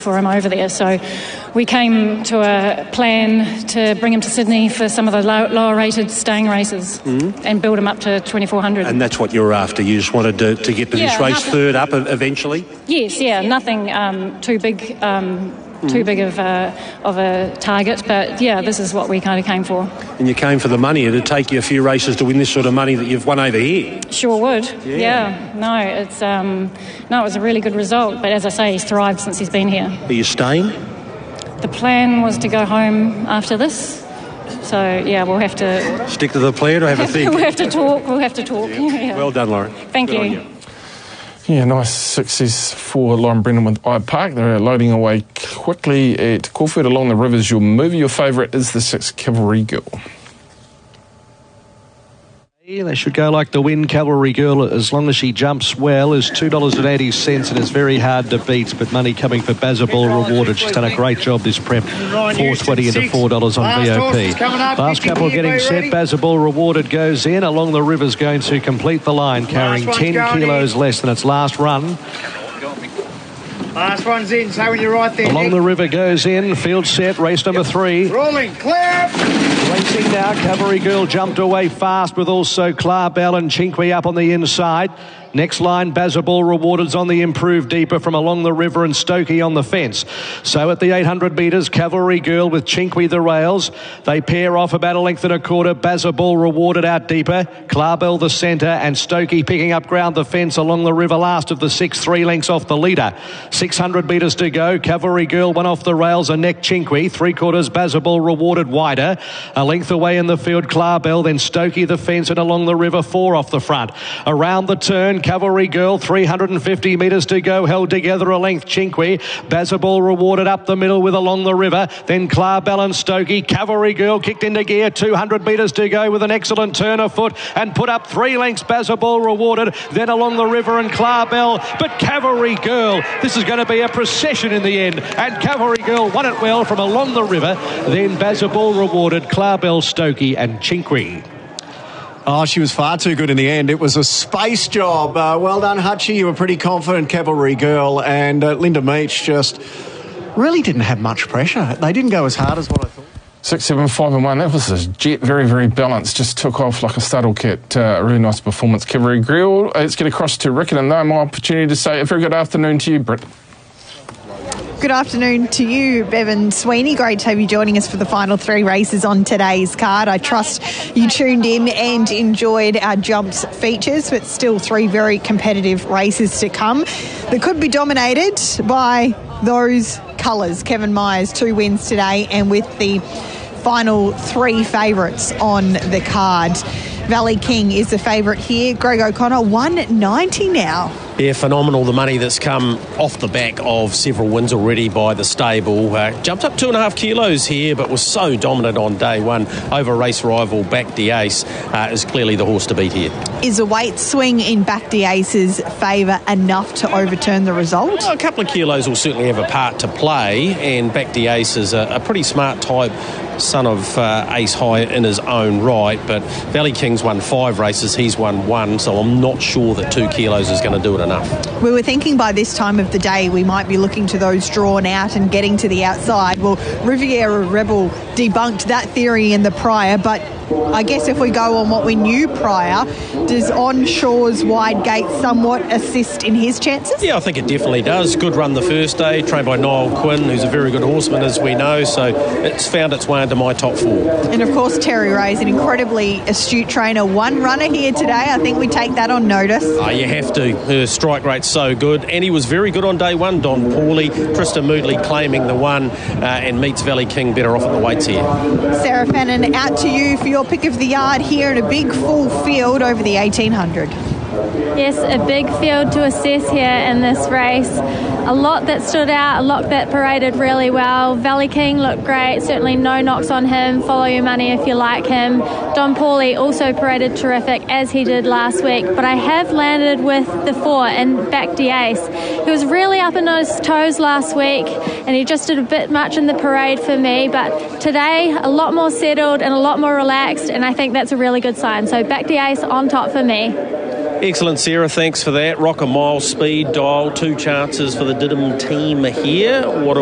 for him over there. So we came to a plan to bring him to Sydney for some of the lower rated staying races and build him up to 2400. And that's what you were after. You just wanted to get to this race third up eventually? Yes, nothing too big of a target, but this is what we kind of came for. And you came for the money. It'd take you a few races to win this sort of money that you've won over here. Sure would. It was a really good result, but as I say, he's thrived since he's been here. Are you staying? The plan was to go home after this. So, we'll have to... Stick to the plan or have a think? We'll have to talk. Yeah. Well done, Lauren. Thank you. Yeah, nice success for Lauren Brennan with Eye Park. They're loading away quickly at Caulfield. Along the Rivers, your movie. Your favourite is the 6 Cavalry Girl. Yeah, they should go like the Win Cavalry Girl as long as she jumps well. Is $2.80 and is very hard to beat, but money coming for Bazaball Rewarded. She's done a great job this prep. $4.20 into $4 on VOP. Last couple getting set. Bazaball Rewarded goes in. Along the Rivers going to complete the line, carrying 10 kilos less than its last run. Last one's in, so when you're right there. Along the River goes in. Field set, race number 3. Rolling, clear. Racing now, Cavalry Girl jumped away fast with also Clarbell and Chinqui up on the inside. Next line, Bazaball Rewarded's on the improved deeper from Along the River and Stokey on the fence. So at the 800 metres, Cavalry Girl with Chinqui the rails. They pair off about a length and a quarter. Bazaball Rewarded out deeper. Clarbell the centre and Stokey picking up ground the fence. Along the River last of the 6, 3 lengths off the leader. 600 metres to go. Cavalry Girl one off the rails, a neck Chinqui. 3/4 Bazaball Rewarded wider. A length away in the field, Clarbell, then Stokey the fence and Along the River 4 off the front. Around the turn, Cavalry Girl, 350 metres to go, held together a length Chinqui. Bazaball Rewarded up the middle with Along the River, then Clarbell and Stokey. Cavalry Girl kicked into gear, 200 metres to go with an excellent turn of foot and put up 3 lengths Bazaball Rewarded, then Along the River and Clarbell, but Cavalry Girl, this is going to be a procession in the end, and Cavalry Girl won it well from Along the River, then Bazaball Rewarded, Clarbell, Stokey and Chinqui. Oh, she was far too good in the end. It was a space job. Well done, Hutchie. You were pretty confident, Cavalry Girl. And Linda Meach just really didn't have much pressure. They didn't go as hard as what I thought. 6, 7, 5 and 1. That was a jet, very, very balanced. Just took off like a startle kit. A really nice performance, Cavalry Girl. Let's get across to Rickett, and no more opportunity to say a very good afternoon to you, Britt. Good afternoon to you, Bevan Sweeney. Great to have you joining us for the final 3 races on today's card. I trust you tuned in and enjoyed our jumps features, but still 3 very competitive races to come that could be dominated by those colours. Kevin Myers, 2 wins today, and with the final 3 favourites on the card. Valley King is the favourite here. Greg O'Connor, $190 now. Yeah, phenomenal, the money that's come off the back of several wins already by the stable. Jumped up 2.5 kilos here, but was so dominant on day 1 over race rival Back d'Ace. Is clearly the horse to beat here. Is a weight swing in Back d'Ace's favour enough to overturn the result? Well, a couple of kilos will certainly have a part to play, and Back d'Ace is a pretty smart type, son of Ace High in his own right, but Valley King's won 5 races, he's won 1, so I'm not sure that 2 kilos is going to do it enough. We were thinking by this time of the day we might be looking to those drawn out and getting to the outside. Well, Riviera Rebel debunked that theory in the prior, but I guess if we go on what we knew prior, does Onshore's wide gate somewhat assist in his chances? Yeah, I think it definitely does. Good run the first day, trained by Niall Quinn, who's a very good horseman, as we know, so it's found its way into my top 4. And of course, Terry Ray's an incredibly astute trainer. 1 runner here today. I think we take that on notice. You have to. Her strike rate's so good, and he was very good on day 1. Don Pauly, Tristan Moodley claiming the 1, and meets Valley King better off at the weights here. Sarah Fennon, out to you for your pick of the yard here in a big full field over the 1800. Yes, a big field to assess here in this race. A lot that stood out, a lot that paraded really well. Valley King looked great, certainly no knocks on him. Follow your money if you like him. Don Pauly also paraded terrific, as he did last week, but I have landed with the 4 in Back d'Ace. He was really up on his toes last week, and he just did a bit much in the parade for me, but today a lot more settled and a lot more relaxed, and I think that's a really good sign. So Back d'Ace on top for me. Excellent, Sarah. Thanks for that. Rock a mile speed dial, 2 chances for the Didymu team here. What